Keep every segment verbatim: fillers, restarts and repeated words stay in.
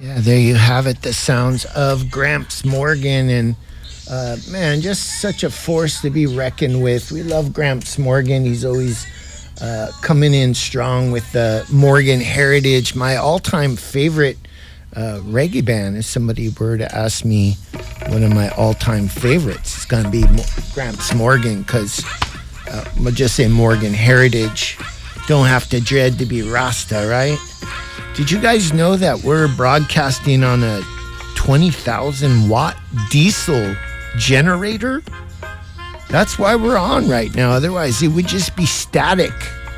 Yeah, there you have it. The sounds of Gramps Morgan. And, uh, man, just such a force to be reckoned with. We love Gramps Morgan. He's always uh, coming in strong with the Morgan heritage. My all-time favorite uh, reggae band, if somebody were to ask me one of my all-time favorites, it's going to be Gramps Morgan, because uh, I'll just say Morgan heritage. Don't have to dread to be Rasta, right? Did you guys know that we're broadcasting on a twenty thousand watt diesel generator? That's why we're on right now. Otherwise, it would just be static.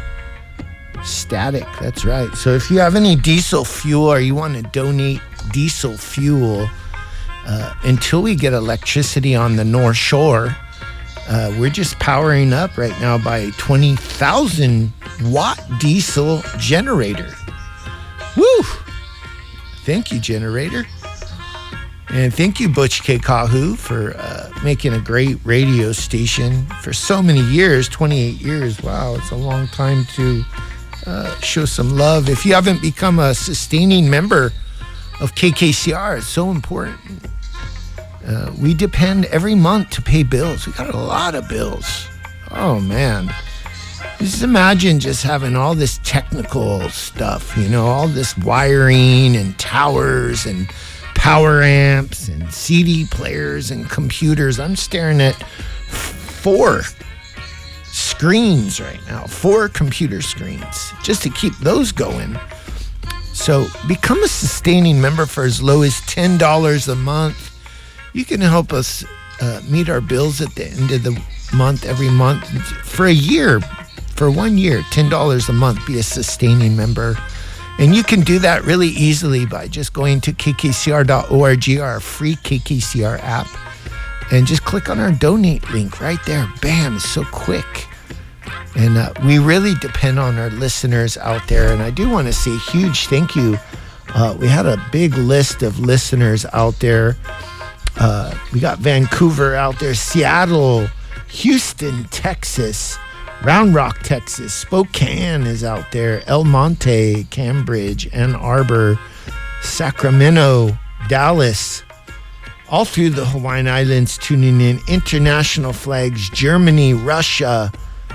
Static, that's right. So if you have any diesel fuel or you want to donate diesel fuel, uh, until we get electricity on the North Shore, uh, we're just powering up right now by a twenty thousand watt diesel generator. Woo! Thank you, generator. And thank you, Butch K. Kahu, for uh, making a great radio station for so many years, twenty-eight years. Wow, it's a long time to uh, show some love. If you haven't become a sustaining member of K K C R, it's so important. Uh, we depend every month to pay bills. We got a lot of bills. Oh, man. Just imagine just having all this technical stuff, you know, all this wiring and towers and power amps and C D players and computers. I'm staring at four screens right now, four computer screens, just to keep those going. So become a sustaining member for as low as ten dollars a month. You can help us uh, meet our bills at the end of the month, every month, for a year. For one year, ten dollars a month, be a sustaining member. And you can do that really easily by just going to k k c r dot org, our free K K C R app, and just click on our donate link right there. Bam, it's so quick. And uh, we really depend on our listeners out there. And I do want to say a huge thank you. Uh, we had a big list of listeners out there. Uh, we got Vancouver out there, Seattle, Houston, Texas, Round Rock, Texas, Spokane is out there, El Monte, Cambridge, Ann Arbor, Sacramento, Dallas, all through the Hawaiian Islands tuning in, international flags, Germany, Russia,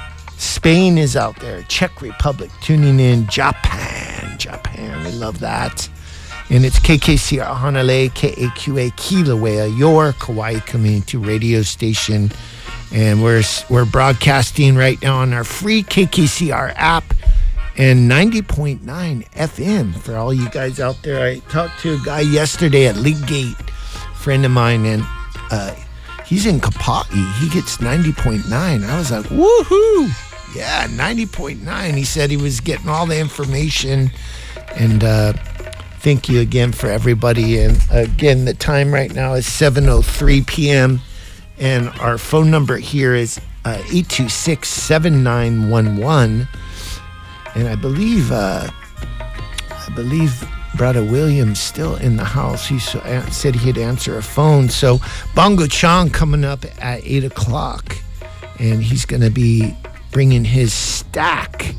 Spain is out there, Czech Republic tuning in, Japan, Japan, we love that. And it's K K C R Hanalei, K A Q A Kilauea, your Kauai community radio station. And we're we're broadcasting right now on our free K K C R app and ninety point nine F M for all you guys out there. I talked to a guy yesterday at League Gate, a friend of mine, and uh, he's in Kapa'i. He gets ninety point nine. I was like, woohoo! Yeah, ninety point nine. He said he was getting all the information. And uh, thank you again for everybody. And again, the time right now is seven oh three p.m. And our phone number here is uh, eight two six, seven nine one one. And I believe, uh, I believe Brother William's still in the house. He said he'd answer a phone. So Bongo Chong coming up at eight o'clock. And he's going to be bringing his stack,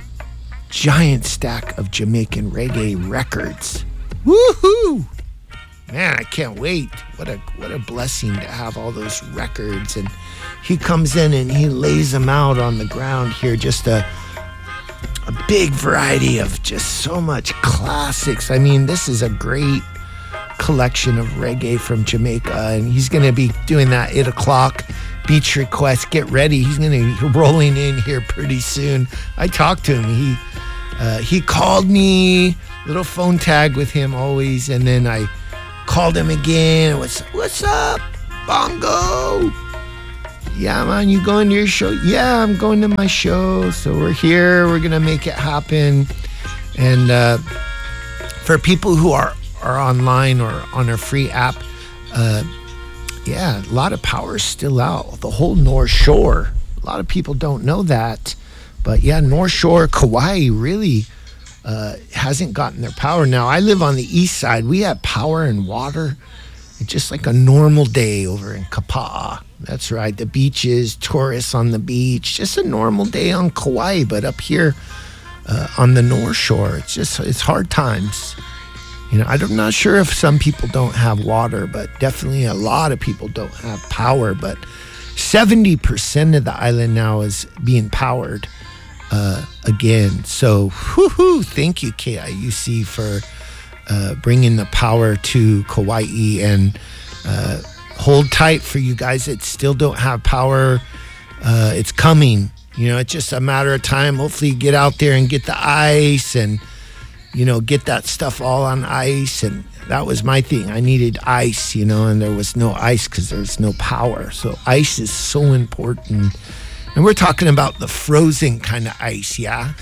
giant stack of Jamaican reggae records. Woohoo! Man, I can't wait. What a what a blessing to have all those records. And he comes in and he lays them out on the ground here. Just a, a big variety of just so much classics. I mean, this is a great collection of reggae from Jamaica. And he's going to be doing that eight o'clock. Beach request. Get ready. He's going to be rolling in here pretty soon. I talked to him. He, uh, he called me. Little phone tag with him always. And then I called him again. What's what's up, Bongo? Yeah, man, you going to your show? Yeah, I'm going to my show. So we're here. We're gonna make it happen. And uh, for people who are are online or on our free app, uh, yeah, a lot of power is still out. The whole North Shore. A lot of people don't know that, but yeah, North Shore, Kauai, really. Uh, hasn't gotten their power. Now, I live on the east side. We have power and water. It's just like a normal day over in Kapa'a. That's right. The beaches, tourists on the beach. Just a normal day on Kauai. But up here uh, on the North Shore, it's just, it's hard times. You know, I'm not sure if some people don't have water, but definitely a lot of people don't have power. But seventy percent of the island now is being powered uh, again. So, whoo-hoo, thank you, K I U C, for uh, bringing the power to Kauai. And uh, hold tight for you guys that still don't have power. Uh, it's coming. You know, it's just a matter of time. Hopefully you get out there and get the ice and, you know, get that stuff all on ice. And that was my thing. I needed ice, you know, and there was no ice because there's no power. So ice is so important. And we're talking about the frozen kind of ice, yeah?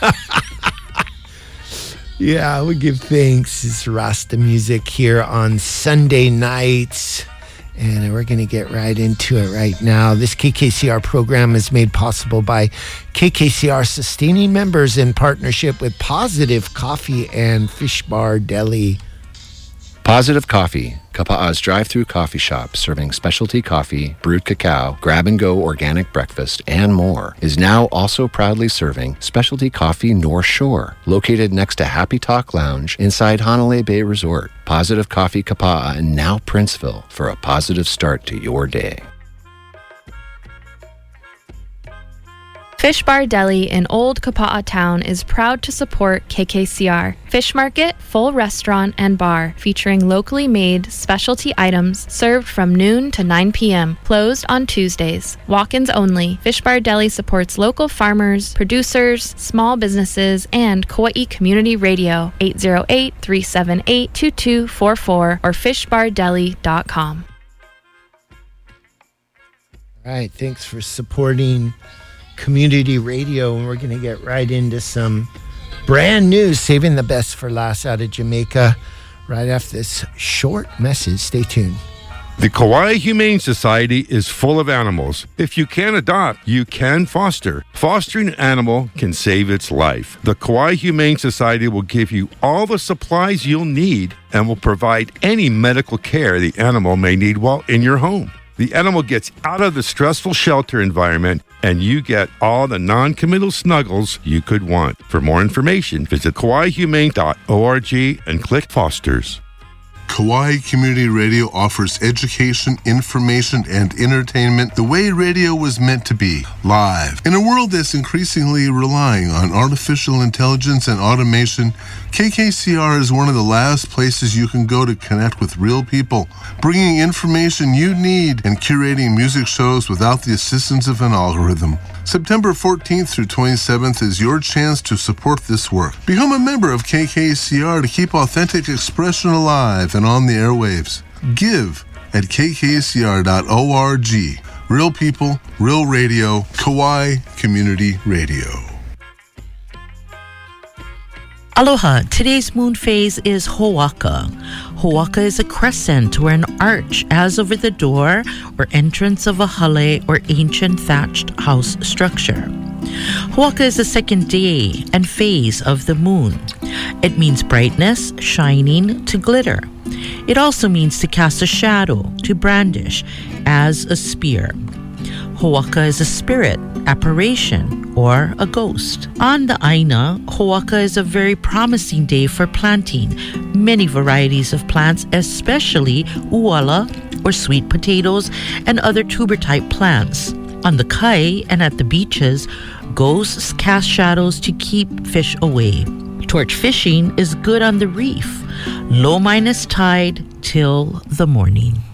Yeah, we give thanks. It's Rasta music here on Sunday nights. And we're going to get right into it right now. This K K C R program is made possible by K K C R sustaining members in partnership with Positive Coffee and Fish Bar Deli. Positive Coffee, Kapa'a's drive-through coffee shop serving specialty coffee, brewed cacao, grab-and-go organic breakfast, and more, is now also proudly serving specialty coffee North Shore, located next to Happy Talk Lounge inside Hanalei Bay Resort. Positive Coffee Kapa'a and now Princeville for a positive start to your day. Fish Bar Deli in Old Kapa'a Town is proud to support K K C R. Fish market, full restaurant, and bar featuring locally made specialty items served from noon to nine p.m. Closed on Tuesdays. Walk-ins only. Fish Bar Deli supports local farmers, producers, small businesses, and Kauai Community Radio. eight oh eight, three seven eight, two two four four or fish bar deli dot com. All right, thanks for supporting Community Radio, and we're going to get right into some brand news, saving the best for last out of Jamaica right after this short message. Stay tuned. The Kauai Humane Society is full of animals. If you can't adopt, you can foster. Fostering an animal can save its life. The Kauai Humane Society will give you all the supplies you'll need and will provide any medical care the animal may need while in your home. The animal gets out of the stressful shelter environment and you get all the non-committal snuggles you could want. For more information, visit kauai humane dot org and click Fosters. Kauai Community Radio offers education, information, and entertainment the way radio was meant to be, live. In a world that's increasingly relying on artificial intelligence and automation, K K C R is one of the last places you can go to connect with real people, bringing information you need and curating music shows without the assistance of an algorithm. September fourteenth through twenty-seventh is your chance to support this work. Become a member of K K C R to keep authentic expression alive and on the airwaves. Give at k k c r dot org. Real people, real radio, Kauai Community Radio. Aloha. Today's moon phase is Ho'aka. Ho'aka is a crescent or an arch as over the door or entrance of a hale or ancient thatched house structure. Ho'aka is the second day and phase of the moon. It means brightness, shining, to glitter. It also means to cast a shadow, to brandish as a spear. Ho'aka is a spirit, apparition, or a ghost. On the Aina, Ho'aka is a very promising day for planting many varieties of plants, especially uala, or sweet potatoes, and other tuber-type plants. On the Kai and at the beaches, ghosts cast shadows to keep fish away. Torch fishing is good on the reef. Low minus tide till the morning.